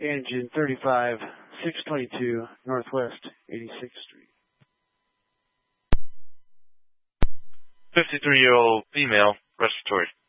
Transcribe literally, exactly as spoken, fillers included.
engine thirty-five six twenty-two Northwest eighty-sixth Street. fifty-three-year-old female, respiratory.